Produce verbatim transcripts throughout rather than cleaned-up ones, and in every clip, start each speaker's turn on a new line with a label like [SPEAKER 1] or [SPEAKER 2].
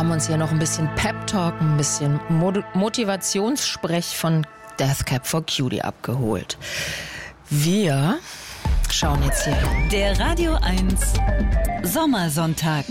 [SPEAKER 1] haben uns hier noch ein bisschen Pep-Talk, ein bisschen Mod- Motivationssprech von Death Cab for Cutie abgeholt. Wir schauen jetzt hier hin.
[SPEAKER 2] Der Radio eins Sommersonntag.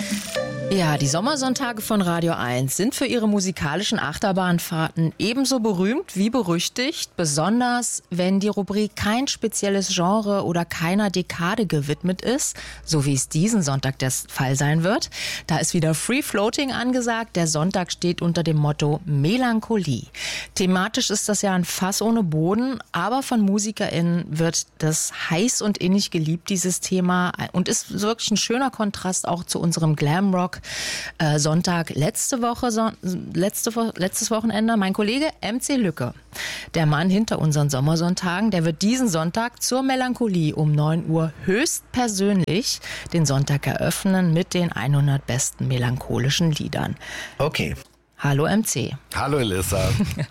[SPEAKER 1] Ja, die Sommersonntage von Radio eins sind für ihre musikalischen Achterbahnfahrten ebenso berühmt wie berüchtigt, besonders wenn die Rubrik kein spezielles Genre oder keiner Dekade gewidmet ist, so wie es diesen Sonntag der Fall sein wird. Da ist wieder Free Floating angesagt. Der Sonntag steht unter dem Motto Melancholie. Thematisch ist das ja ein Fass ohne Boden, aber von MusikerInnen wird das heiß und innig geliebt, dieses Thema, und ist wirklich ein schöner Kontrast auch zu unserem Glamrock Äh, Sonntag letzte Woche, so, letzte Wo- letztes Wochenende. Mein Kollege M C Lücke, der Mann hinter unseren Sommersonntagen, der wird diesen Sonntag zur Melancholie um neun Uhr höchstpersönlich den Sonntag eröffnen mit den hundert besten melancholischen Liedern.
[SPEAKER 3] Okay.
[SPEAKER 1] Hallo M C.
[SPEAKER 3] Hallo Elissa.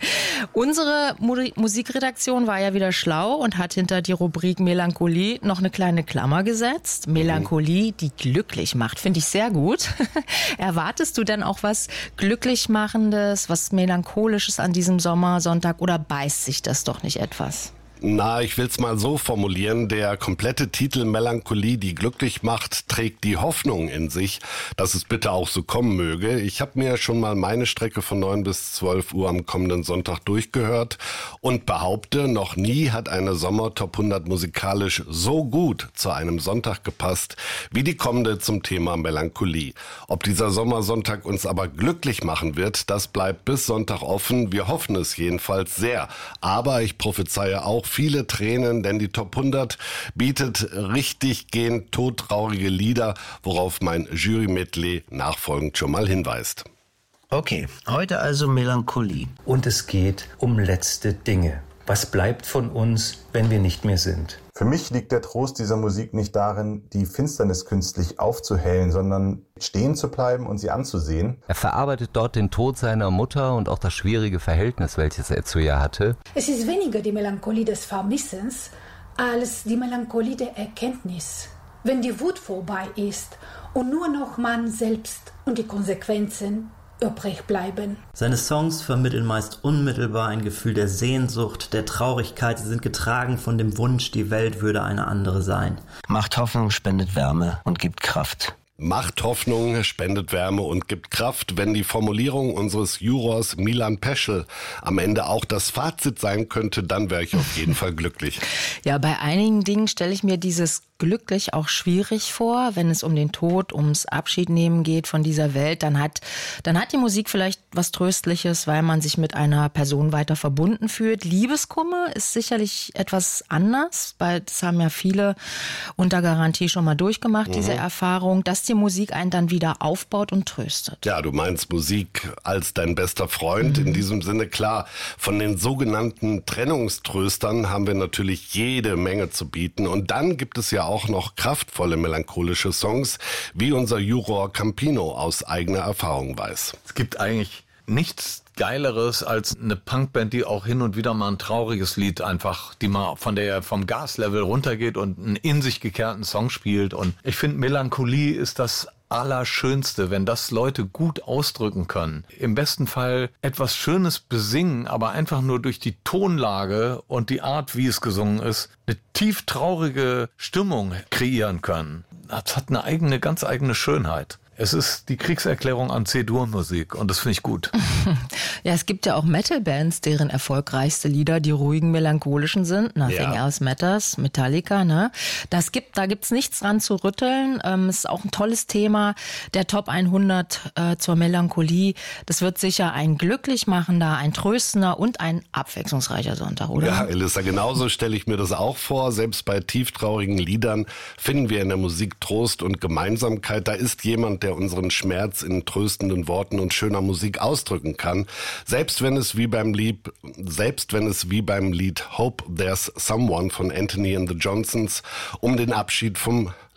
[SPEAKER 1] Unsere Mu- Musikredaktion war ja wieder schlau und hat hinter die Rubrik Melancholie noch eine kleine Klammer gesetzt. Melancholie, die glücklich macht. Finde ich sehr gut. Erwartest du denn auch was Glücklichmachendes, was Melancholisches an diesem Sommersonntag, oder beißt sich das doch nicht etwas?
[SPEAKER 3] Na, ich will's mal so formulieren. Der komplette Titel Melancholie, die glücklich macht, trägt die Hoffnung in sich, dass es bitte auch so kommen möge. Ich habe mir schon mal meine Strecke von neun bis zwölf Uhr am kommenden Sonntag durchgehört und behaupte, noch nie hat eine Sommer-Top hundert musikalisch so gut zu einem Sonntag gepasst, wie die kommende zum Thema Melancholie. Ob dieser Sommersonntag uns aber glücklich machen wird, das bleibt bis Sonntag offen. Wir hoffen es jedenfalls sehr. Aber ich prophezeie auch viele Tränen, denn die Top hundert bietet richtig gehend todtraurige Lieder, worauf mein Jury-Medley nachfolgend schon mal hinweist.
[SPEAKER 4] Okay, heute also Melancholie.
[SPEAKER 5] Und es geht um letzte Dinge. Was bleibt von uns, wenn wir nicht mehr sind?
[SPEAKER 6] Für mich liegt der Trost dieser Musik nicht darin, die Finsternis künstlich aufzuhellen, sondern stehen zu bleiben und sie anzusehen.
[SPEAKER 7] Er verarbeitet dort den Tod seiner Mutter und auch das schwierige Verhältnis, welches er zu ihr hatte.
[SPEAKER 8] Es ist weniger die Melancholie des Vermissens als die Melancholie der Erkenntnis. Wenn die Wut vorbei ist und nur noch man selbst und die Konsequenzen übrig bleiben.
[SPEAKER 9] Seine Songs vermitteln meist unmittelbar ein Gefühl der Sehnsucht, der Traurigkeit. Sie sind getragen von dem Wunsch, die Welt würde eine andere sein.
[SPEAKER 4] Macht Hoffnung, spendet Wärme und gibt Kraft.
[SPEAKER 3] Macht Hoffnung, spendet Wärme und gibt Kraft. Wenn die Formulierung unseres Jurors Milan Peschel am Ende auch das Fazit sein könnte, dann wäre ich auf jeden Fall glücklich.
[SPEAKER 1] Ja, bei einigen Dingen stelle ich mir dieses glücklich auch schwierig vor, wenn es um den Tod, ums Abschiednehmen geht von dieser Welt, dann hat, dann hat die Musik vielleicht was Tröstliches, weil man sich mit einer Person weiter verbunden fühlt. Liebeskummer ist sicherlich etwas anders, weil das haben ja viele unter Garantie schon mal durchgemacht, mhm. diese Erfahrung, dass die Musik einen dann wieder aufbaut und tröstet.
[SPEAKER 3] Ja, du meinst Musik als dein bester Freund. Mhm. In diesem Sinne, klar, von den sogenannten Trennungströstern haben wir natürlich jede Menge zu bieten. Und dann gibt es ja auch noch kraftvolle melancholische Songs, wie unser Juror Campino aus eigener Erfahrung weiß.
[SPEAKER 10] Es gibt eigentlich nichts Geileres als eine Punkband, die auch hin und wieder mal ein trauriges Lied einfach, die mal von der vom Gaslevel runtergeht und einen in sich gekehrten Song spielt. Und ich finde, Melancholie ist das Allerschönste, wenn das Leute gut ausdrücken können. Im besten Fall etwas Schönes besingen, aber einfach nur durch die Tonlage und die Art, wie es gesungen ist, eine tief traurige Stimmung kreieren können. Das hat eine eigene, ganz eigene Schönheit. Es ist die Kriegserklärung an C-Dur-Musik und das finde ich gut.
[SPEAKER 1] Ja, es gibt ja auch Metal-Bands, deren erfolgreichste Lieder die ruhigen, melancholischen sind. Nothing
[SPEAKER 3] Ja.
[SPEAKER 1] Else Matters, Metallica, ne? Das gibt, da gibt's nichts dran zu rütteln. Ähm, ist auch ein tolles Thema. Der Top hundert äh, zur Melancholie. Das wird sicher ein glücklich machender, ein tröstender und ein abwechslungsreicher Sonntag, oder?
[SPEAKER 3] Ja, Elissa, genauso stelle ich mir das auch vor. Selbst bei tieftraurigen Liedern finden wir in der Musik Trost und Gemeinsamkeit. Da ist jemand, der unseren Schmerz in tröstenden Worten und schöner Musik ausdrücken kann. Selbst wenn es wie beim Lied, selbst wenn es wie beim Lied Hope There's Someone von Anthony and the Johnsons um den Abschied vom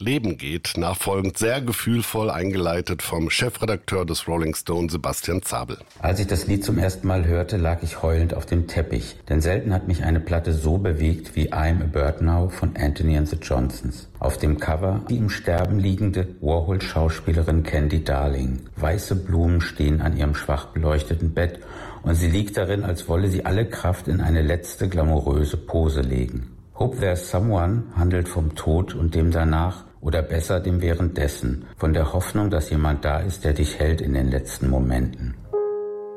[SPEAKER 3] Leben geht, nachfolgend sehr gefühlvoll eingeleitet vom Chefredakteur des Rolling Stone, Sebastian Zabel.
[SPEAKER 11] Als ich das Lied zum ersten Mal hörte, lag ich heulend auf dem Teppich, denn selten hat mich eine Platte so bewegt wie I'm a Bird Now von Anthony and the Johnsons. Auf dem Cover die im Sterben liegende Warhol-Schauspielerin Candy Darling. Weiße Blumen stehen an ihrem schwach beleuchteten Bett und sie liegt darin, als wolle sie alle Kraft in eine letzte glamouröse Pose legen. Hope There's Someone handelt vom Tod und dem danach oder besser dem währenddessen, von der Hoffnung, dass jemand da ist, der dich hält in den letzten Momenten.